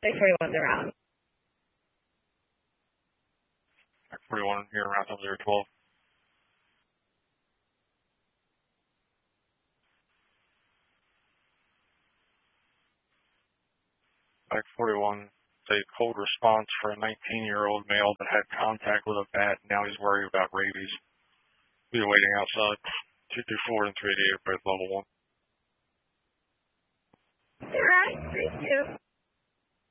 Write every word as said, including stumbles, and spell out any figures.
six forty-one, they're out. forty-one here around zero twelve. Back forty-one, a cold response for a nineteen-year-old male that had contact with a bat. Now he's worried about rabies. We're waiting outside. two two four and three eighty are both level one. All right, thank you.